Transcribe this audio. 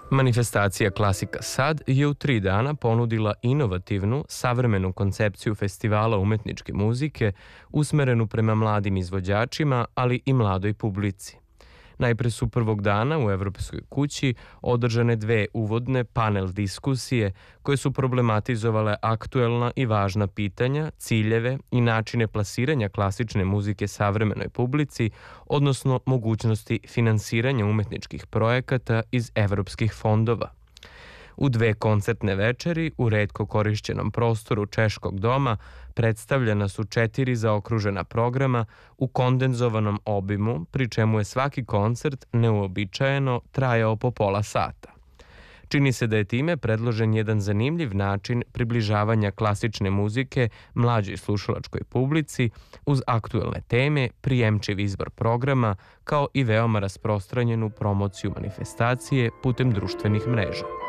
Manifestacija Klasika Sad je u 3 dana ponudila inovativnu, savremenu koncepciju festivala umetničke muzike usmerenu prema mladim izvođačima, ali i mladoj publici. Najpre su prvog dana u Evropskoj kući održane 2 uvodne panel diskusije koje su problematizovale aktuelna i važna pitanja, ciljeve i načine plasiranja klasične muzike savremenoj publici, odnosno mogućnosti finansiranja umetničkih projekata iz evropskih fondova. U 2 koncertne večeri u retko korišćenom prostoru Češkog doma predstavljena su 4 zaokružena programa u kondenzovanom obimu, pri čemu je svaki koncert neuobičajeno trajao po pola sata. Čini se da je time predložen jedan zanimljiv način približavanja klasične muzike mlađoj slušalačkoj publici uz aktuelne teme, prijemčiv izbor programa, kao i veoma rasprostranjenu promociju manifestacije putem društvenih mreža.